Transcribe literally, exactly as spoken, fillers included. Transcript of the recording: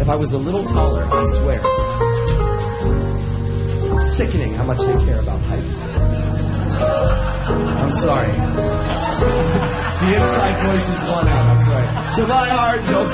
If I was a little taller, I swear. It's sickening how much they care about height. I'm sorry. The inside voice is gone out. I'm sorry. To my heart, Joe